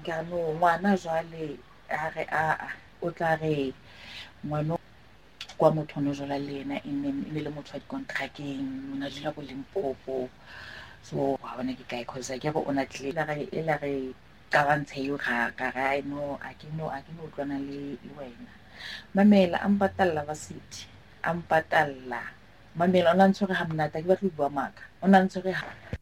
ka no ngwana jwale a re o tla re ngwana kwa motho no jwala le ena e ne le motho wa di-contracteng ona dula go Limpopo so wa bona ke kae cause ke go ona tle la re ka bantshe yo ga I know a ke no utlwana le wena mamela a mpatalla ba city a mpatalla mamela ona ntshwere ha mnata ke batla go bua maka ona ntshwere